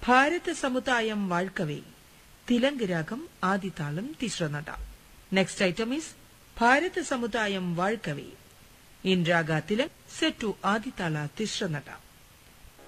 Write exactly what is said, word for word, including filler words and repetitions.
ഭാരത സമുദായം വാഴ്ക്കവേ തിലങ്ക് രാഗം ആദിതാളം തിസ്രനട. Next item is ഭാരത സമുദായം വാഴ്ക്കവേ in raga Tilang set to Adi tala തിസ്രനട.